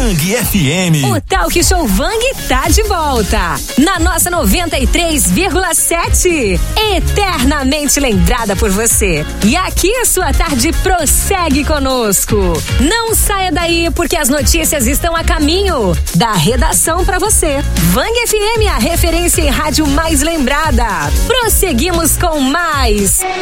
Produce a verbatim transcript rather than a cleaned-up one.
Vang F M. O Talk Show Vang tá de volta. Na nossa noventa e três vírgula sete. Eternamente lembrada por você. E aqui a sua tarde prossegue conosco. Não saia daí porque as notícias estão a caminho da redação pra você. Vang F M, a referência em rádio mais lembrada. Prosseguimos com mais